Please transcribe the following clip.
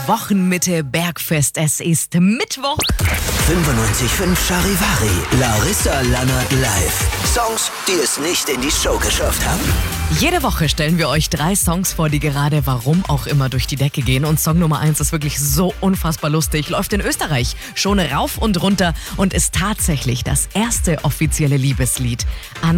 Wochenmitte Bergfest. Es ist Mittwoch. 95.5 Charivari, Larissa Lannert live. Songs, die es nicht in die Show geschafft haben. Jede Woche stellen wir euch 3 Songs vor, die gerade warum auch immer durch die Decke gehen. Und Song Nummer 1 ist wirklich so unfassbar lustig. Läuft in Österreich schon rauf und runter und ist tatsächlich das erste offizielle Liebeslied an